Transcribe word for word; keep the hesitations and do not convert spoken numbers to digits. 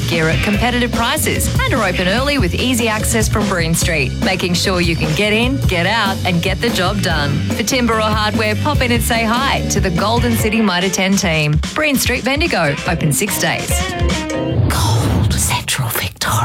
gear at competitive prices and are open early with easy access from Breen Street, making sure you can get in, get out and get the job done. For timber or hardware, pop in and say hi to the Golden City Mitre ten team. Breen Street Bendigo, open six days.